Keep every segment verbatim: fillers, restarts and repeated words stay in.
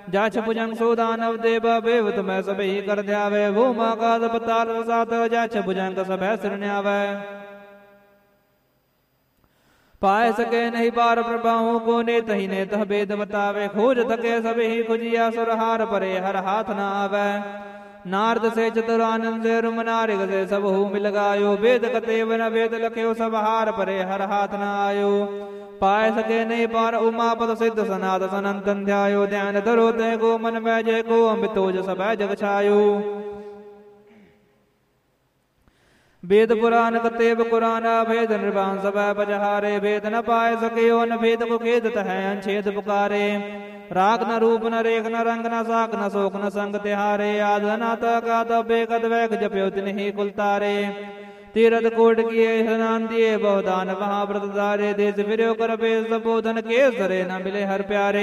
जाछ भुजंग सो दानव देव बेव तुम्हें सब ही कर ध्यावे। भूम आकाश पताल सात जाछ भुजंग सब सिर न्यावे। पाए सके नहीं पार प्रभाओं को ने तही ने तह भेद बतावे। खोज थके सब ही खुजिया सुरहार परे हर हाथ न आवे। नारद से चतुरानंद से रुम नारिग से सब हु मिल गायो। वेद कते वन वेद लख्यो सब हार परे हर हाथ न आयो। पाए सके नहीं पार उमापद सिद्ध सनाद सनंतन ध्यायो। ध्यान धरो ते को मन में जय को अमृतोज सब जग छायो। वेद पुराण कतेब कुराना भेद निर्वाण सब बजहारे। भेद न पाए सके न भेद को खेदत है अंछेद पुकारे। राग न रूप न रेख न रंग न साक न शोक न संग तिहारे। आद नाथ का तबे कद वैग जप्यो तिन ही कुलतारे। तीरथ कोट किए स्नान दिए बहुदान महाव्रत धारे। देश फिर कर बेस बोधन के सरे न मिले हर प्यारे।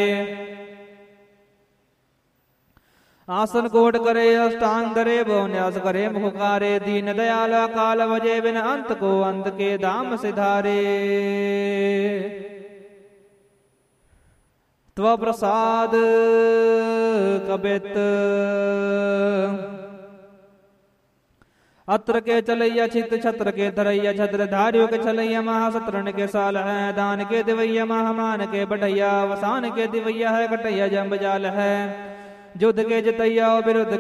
आसन कोट करे अष्टांग धरे बहुन्यास करे मुखकारे। दीन दयाल काल वजे बिन अंत को अंत के धाम सिधारे। त्व प्रसाद कबित अत्र के चलैया चित छत्र के धरैया। छत्र धारियों के चलैया महासत्रण के साल है। दान के दिवैया महामान के बढ़ैया। वसान के दिवैया है कटैया जम्ब जाल है। युद्ध के जतैया विरुद्ध